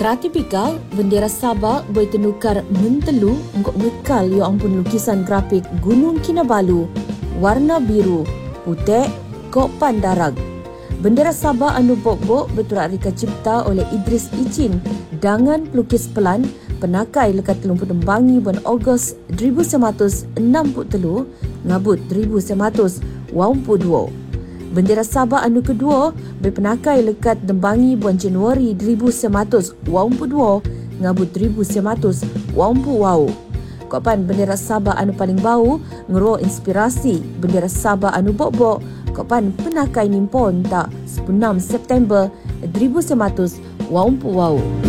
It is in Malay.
Cara tipikal, bendera Sabah boleh tenukar mentelu untuk ngekal yo ampun lukisan grafik Gunung Kinabalu, warna biru, putih, kok pandarag. Bendera Sabah anu bok-bok beturak reka cipta oleh Idris Icin dengan pelukis pelan penakai lekat telumpu dembangi bulan Ogos 1963 ngabut 1982. Bendera Sabah anu kedua berpenakai lekat dembangi bulan Januari 1982 ngabut 1982. Kopan bendera Sabah anu paling bau ngero inspirasi bendera Sabah anu bok-bok kopan penakai nimpon tak 16 September 1982.